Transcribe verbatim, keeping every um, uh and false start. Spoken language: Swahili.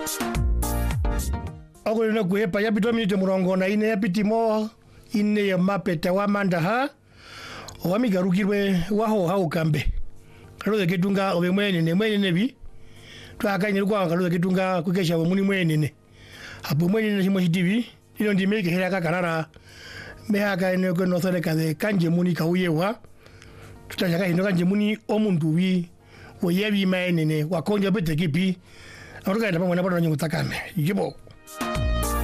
Ako na kuhepa ya pito minute murongo na ine ya pitimo ine ya mapeta wa mandaha wa migarukirwe waho haukambe kalo ketunga obe mwene ne mwene nebi twakanye kwa kalo ketunga kukesha muni mwene ne apo mwene ne shimo hitibi ino ndimeke hera kakarara mehaka ene ko nothole kade kanje muni kauyewa tutashaka ino kanje muni omundu wi oyebi mwene ne wakonja bete kipi aruka ina pamwe na bado nyutakame yibo